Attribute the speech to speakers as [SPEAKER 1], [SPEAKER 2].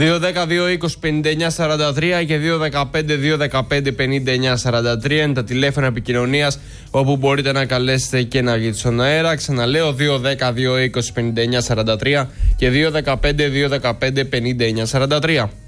[SPEAKER 1] 2-10-2-20-59-43 και 2-15-2-15-59-43 είναι τα τηλέφωνα επικοινωνίας όπου μπορείτε να καλέσετε και να βγείτε στον αέρα. Ξαναλέω 2-10-2-20-59-43 και 2-15-2-15-59-43.